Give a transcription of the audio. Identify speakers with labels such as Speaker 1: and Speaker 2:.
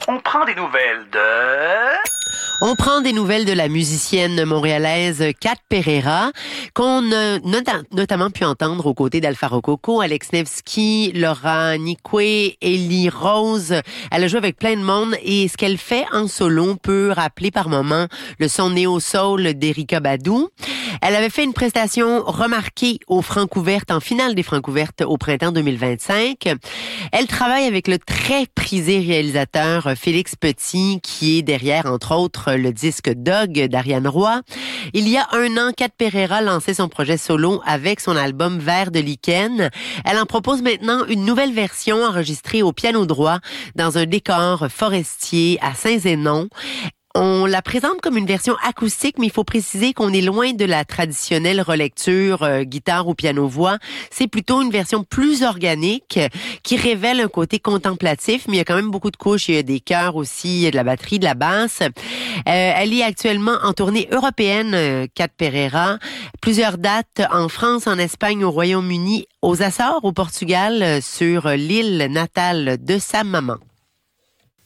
Speaker 1: On prend des nouvelles de...
Speaker 2: On prend des nouvelles de la musicienne montréalaise Kat Pereira, qu'on a notamment pu entendre aux côtés d'Alpha Rococo, Alex Nevsky, Laura Nicoué, Ellie Rose. Elle a joué avec plein de monde et ce qu'elle fait en solo peut rappeler par moments le son néo-soul d'Erykah Badu. Elle avait fait une prestation remarquée aux Francouvertes, en finale des Francouvertes au printemps 2025. Elle travaille avec le très prisé réalisateur Félix Petit, qui est derrière, entre autres, le disque Dog d'Ariane Roy. Il y a un an, Kat Pereira lançait son projet solo avec son album Vert de lichen. Elle en propose maintenant une nouvelle version enregistrée au piano droit dans un décor forestier à Saint-Zénon. On la présente comme une version acoustique, mais il faut préciser qu'on est loin de la traditionnelle relecture guitare ou piano-voix. C'est plutôt une version plus organique qui révèle un côté contemplatif, mais il y a quand même beaucoup de couches. Il y a des chœurs aussi, il y a de la batterie, de la basse. Elle est actuellement en tournée européenne, Kat Pereira. Plusieurs dates en France, en Espagne, au Royaume-Uni, aux Açores, au Portugal, sur l'île natale de sa maman.